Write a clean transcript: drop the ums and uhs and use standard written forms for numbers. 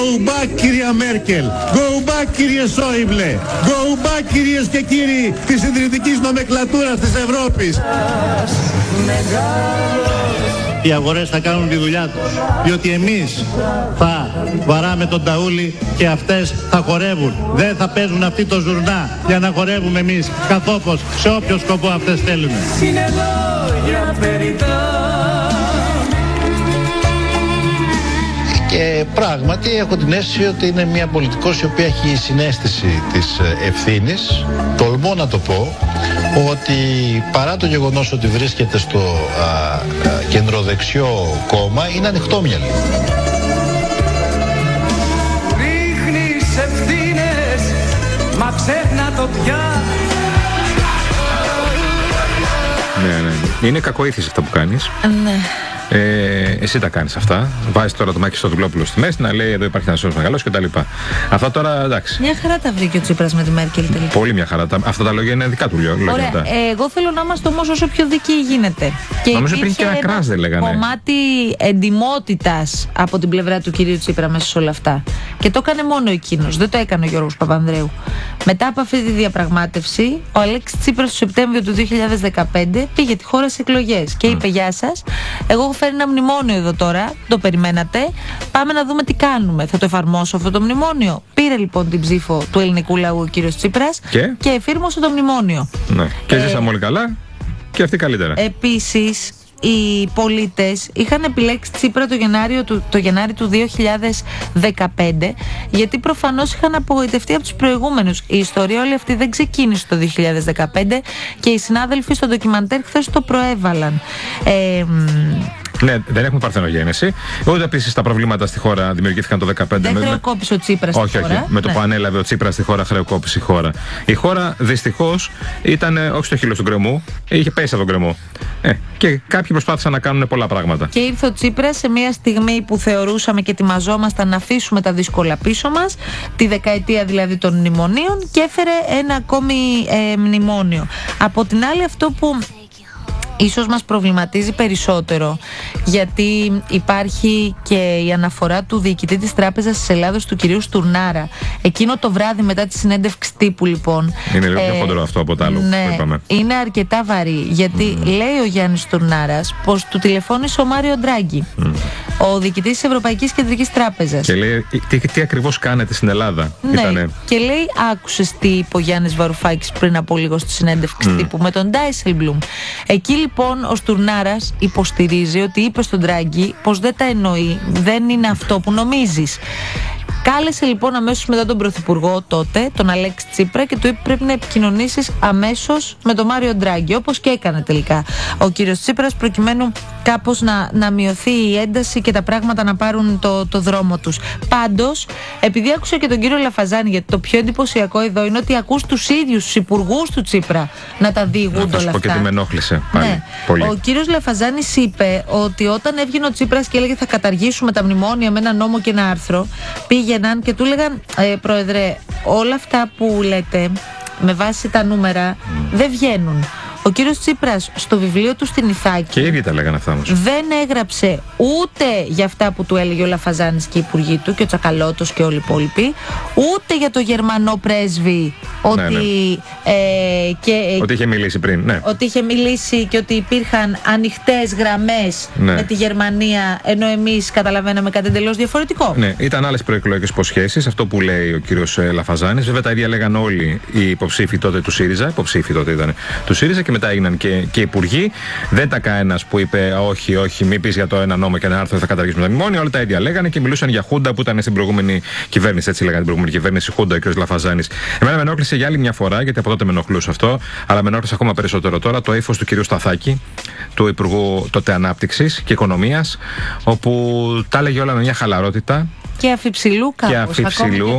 Go back, κυρία Μέρκελ. Go back, κύριε Σόιμπλε. Go back, κυρίες και κύριοι της συντηρητικής νομεκλατούρας της Ευρώπης. Οι αγορές θα κάνουν τη δουλειά τους, διότι εμείς θα βαράμε τον ταούλι και αυτές θα χορεύουν. Δεν θα παίζουν αυτή το ζουρνά για να χορεύουμε εμείς καθόπως σε όποιο σκοπό αυτές θέλουν. Και πράγματι έχω την αίσθηση ότι είναι μια πολιτικός η οποία έχει συναίσθηση της ευθύνης. Τολμώ να το πω ότι παρά το γεγονός ότι βρίσκεται στο κεντροδεξιό κόμμα είναι ανοιχτόμυαλη. Ρίχνεις ευθύνες, μα ξέχνα το πια. Ναι. Είναι κακοήθηση αυτά που κάνεις. Ναι. Εσύ τα κάνεις αυτά. Βάζεις τώρα το Μάκη στο Δουλόπουλο στη μέση να λέει εδώ υπάρχει ένα σώμα μεγαλός κτλ. Αυτά τώρα εντάξει. Μια χαρά τα βρήκε ο Τσίπρας με τη Μέρκελ τελικά. Πολύ μια χαρά. Αυτά τα λόγια είναι δικά του λόγια. Ωραία. Εγώ θέλω να είμαστε όμως όσο πιο δίκαιοι γίνεται. Και νομίζω υπήρχε και ένα κράζ, δεν λέγανε. Κομμάτι εντιμότητας από την πλευρά του κυρίου Τσίπρα μέσα σε όλα αυτά. Και το έκανε μόνο εκείνος. Δεν το έκανε ο Γιώργος Παπανδρέου. Μετά από αυτή τη διαπραγμάτευση, ο Αλέξης Τσίπρας το Σεπτέμβριο του 2015 πήγε τη χώρα σε εκλογές και είπε: γεια σας, εγώ έχω φέρει ένα μνημόνιο εδώ τώρα. Το περιμένατε. Πάμε να δούμε τι κάνουμε. Θα το εφαρμόσω αυτό το μνημόνιο. Πήρε λοιπόν την ψήφο του ελληνικού λαού ο κύριος Τσίπρας και εφήρμοσε το μνημόνιο. Ναι. Και ζήσαμε όλοι καλά και αυτοί καλύτερα. Επίσης, οι πολίτες είχαν επιλέξει Τσίπρα το Γενάρη του 2015, γιατί προφανώς είχαν απογοητευτεί από τους προηγούμενους. Η ιστορία όλη αυτή δεν ξεκίνησε το 2015 και οι συνάδελφοι στο ντοκιμαντέρ χθες το προέβαλαν. Ναι, δεν έχουμε παρθενογένεση. Ούτε επίσης τα προβλήματα στη χώρα δημιουργήθηκαν το 2015. Δεν χρεοκόπησε ο Τσίπρας στη χώρα. Όχι. Με το που ανέλαβε ο Τσίπρας στη χώρα, χρεοκόπησε η χώρα. Η χώρα δυστυχώς ήταν όχι στο χείλος του γκρεμού, είχε πέσει από τον γκρεμό. Και κάποιοι προσπάθησαν να κάνουν πολλά πράγματα. Και ήρθε ο Τσίπρας σε μια στιγμή που θεωρούσαμε και ετοιμαζόμασταν να αφήσουμε τα δύσκολα πίσω μας, τη δεκαετία δηλαδή των μνημονίων, και έφερε ένα ακόμη μνημόνιο. Από την άλλη, αυτό που ίσως μας προβληματίζει περισσότερο, γιατί υπάρχει και η αναφορά του διοικητή της Τράπεζας της Ελλάδος, του κυρίου Στουρνάρα, εκείνο το βράδυ μετά τη συνέντευξη τύπου λοιπόν. Είναι λίγο πιο χοντρό αυτό από τα άλλο που είπαμε. Είναι αρκετά βαρύ, γιατί λέει ο Γιάννης Στουρνάρας πως του τηλεφώνησε ο Μάριο Ντράγκη, ο διοικητής της Ευρωπαϊκής Κεντρικής Τράπεζας. Και λέει τι ακριβώς κάνετε στην Ελλάδα. Ναι, και λέει, άκουσες τι είπε ο Γιάννης Βαρουφάκης πριν από λίγο στη συνέντευξη τύπου με τον Ντάισελμπλουμ. Εκεί λοιπόν ο Στουρνάρας υποστηρίζει ότι είπε στον Ντράγκη πως δεν τα εννοεί, δεν είναι αυτό που νομίζεις. Κάλεσε λοιπόν αμέσως μετά τον Πρωθυπουργό τότε, τον Αλέξη Τσίπρα, και του είπε πρέπει να επικοινωνήσεις αμέσως με τον Μάριο Ντράγκη, όπως και έκανε τελικά ο κύριος Τσίπρας, προκειμένου κάπως να μειωθεί η ένταση και τα πράγματα να πάρουν το δρόμο τους. Πάντως, επειδή άκουσα και τον κύριο Λαφαζάνη, γιατί το πιο εντυπωσιακό εδώ είναι ότι ακούς τους ίδιους τους υπουργούς του Τσίπρα να τα διηγούνται όλα αυτά. Θα σου πω και τι με ενόχλησε πάλι. Πολύ. Ο κύριος Λαφαζάνης είπε ότι όταν έβγαινε ο Τσίπρας και έλεγε θα καταργήσουμε τα μνημόνια με ένα νόμο και ένα άρθρο, πήγαιναν και του έλεγαν Πρόεδρε, όλα αυτά που λέτε με βάση τα νούμερα δεν βγαίνουν. Ο κύριος Τσίπρας στο βιβλίο του στην Ιθάκη, και οι ίδιοι τα λέγανε αυτά όμως, δεν έγραψε ούτε για αυτά που του έλεγε ο Λαφαζάνης και οι υπουργοί του και ο Τσακαλώτος και όλοι οι υπόλοιποι, ούτε για το Γερμανό πρέσβη ότι, ότι είχε μιλήσει πριν. Ναι. Ότι είχε μιλήσει και ότι υπήρχαν ανοιχτές γραμμές με τη Γερμανία, ενώ εμείς καταλαβαίναμε κάτι εντελώς διαφορετικό. Ναι, ήταν άλλες προεκλογικές υποσχέσεις, αυτό που λέει ο κύριος Λαφαζάνης. Βέβαια τα ίδια λέγαν όλοι οι υποψήφοι τότε του ΣΥΡΙΖΑ. Υποψήφοι τότε ήταν του ΣΥΡΙΖΑ. Και μετά έγιναν και υπουργοί. Δεν τα κανένας που είπε όχι, μην πεις για το ένα νόμο και ένα άρθρο, θα καταργήσουμε τα μνημόνια. Όλα τα ίδια λέγανε και μιλούσαν για χούντα που ήταν στην προηγούμενη κυβέρνηση. Έτσι λέγανε την προηγούμενη κυβέρνηση, χούντα, ο κ. Λαφαζάνης. Εμένα με ενόχλησε για άλλη μια φορά, γιατί από τότε με ενοχλούσε αυτό, αλλά με ενόχλησε ακόμα περισσότερο τώρα το ύφος του κ. Σταθάκη, του Υπουργού τότε Ανάπτυξης και Οικονομίας, όπου τα έλεγε όλα με μια χαλαρότητα. Και αφιψηλού κάπως.